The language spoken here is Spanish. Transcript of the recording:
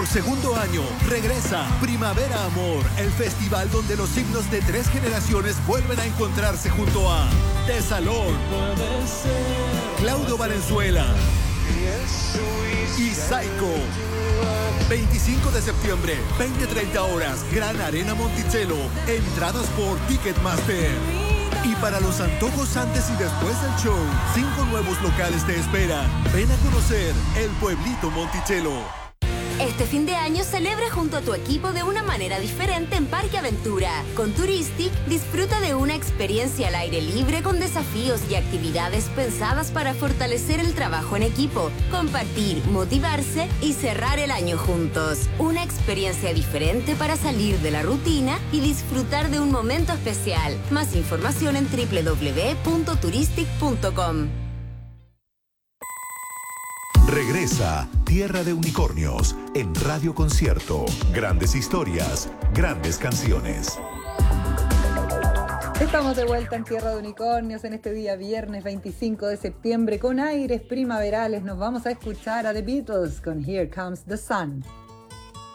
Por segundo año, regresa Primavera Amor, el festival donde los himnos de 3 generaciones vuelven a encontrarse junto a Tesalón, Claudio Valenzuela y Psycho. 25 de septiembre, 20-30 horas, Gran Arena Monticello. Entradas por Ticketmaster. Y para los antojos antes y después del show, 5 nuevos locales te esperan. Ven a conocer el Pueblito Monticello. Este fin de año celebra junto a tu equipo de una manera diferente en Parque Aventura. Con Touristic, disfruta de una experiencia al aire libre con desafíos y actividades pensadas para fortalecer el trabajo en equipo, compartir, motivarse y cerrar el año juntos. Una experiencia diferente para salir de la rutina y disfrutar de un momento especial. Más información en www.touristic.com. Regresa Tierra de Unicornios en Radio Concierto. Grandes historias, grandes canciones. Estamos de vuelta en Tierra de Unicornios en este día viernes 25 de septiembre con aires primaverales. Nos vamos a escuchar a The Beatles con Here Comes the Sun.